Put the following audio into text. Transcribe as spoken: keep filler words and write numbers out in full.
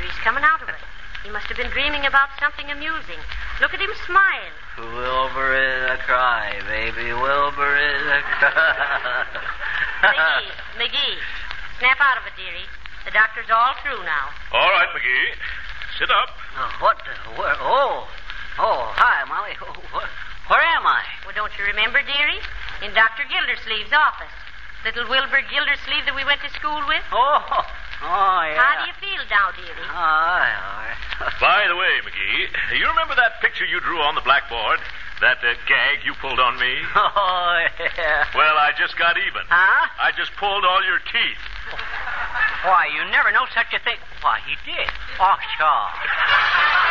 Deary's coming out of it. He must have been dreaming about something amusing. Look at him smile. Wilbur is a cry, baby. Wilbur is a cry. McGee, McGee, snap out of it, dearie. The doctor's all through now. All right, McGee. Sit up. Oh, what? The, where? Oh, oh, hi, Molly. Oh, where, where am I? Well, don't you remember, dearie? In Doctor Gildersleeve's office. Little Wilbur Gildersleeve that we went to school with. Oh, oh, yeah. How do you feel now, dearie? Oh, all right. By the way, McGee, you remember that picture you drew on the blackboard? That uh, gag you pulled on me? Oh, yeah. Well, I just got even. Huh? I just pulled all your teeth. Why, you never know such a thing. Why, he did. Oh, sure.